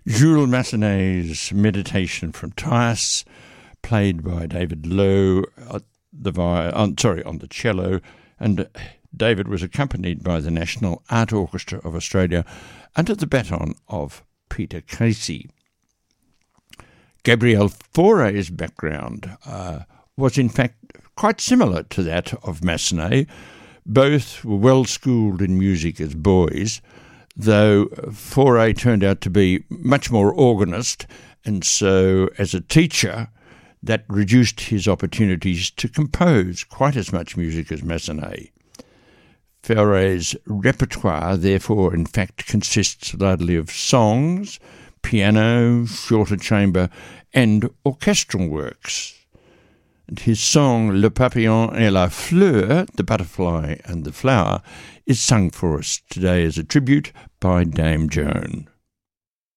Jules Massenet's Meditation from Thais, played by David Lowe on the cello, and David was accompanied by the National Art Orchestra of Australia under the baton of Peter Casey. Gabriel Fauré's background was in fact quite similar to that of Massenet. Both were well schooled in music as boys, though Fauré turned out to be much more organist, and so as a teacher that reduced his opportunities to compose quite as much music as Massenet. Fauré's repertoire, therefore, in fact, consists largely of songs, piano, shorter chamber, and orchestral works. And his song Le Papillon et la Fleur, The Butterfly and the Flower, is sung for us today as a tribute by Dame Joan.